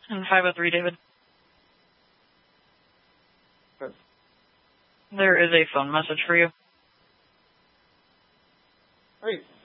And 503, David. Good. There is a phone message for you. Great.